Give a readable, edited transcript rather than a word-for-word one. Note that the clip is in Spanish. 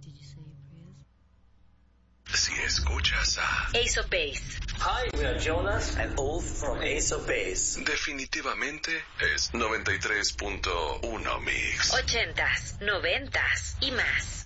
Si escuchas a Ace of Base. Hi, we are Jonas and Ulf from Ace of Base. definitivamente es 93.1 Mix. 80s, 90s y más.